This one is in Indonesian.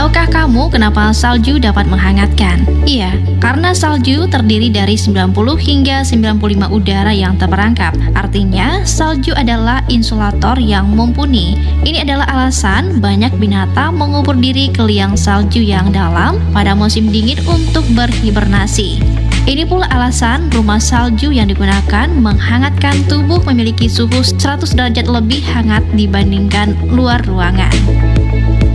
Tahukah kamu kenapa salju dapat menghangatkan? Iya, karena salju terdiri dari 90 hingga 95 udara yang terperangkap. Artinya, salju adalah insulator yang mumpuni. Ini adalah alasan banyak binatang mengubur diri ke liang salju yang dalam pada musim dingin untuk berhibernasi. Ini pula alasan rumah salju yang digunakan menghangatkan tubuh memiliki suhu 100 derajat lebih hangat dibandingkan luar ruangan.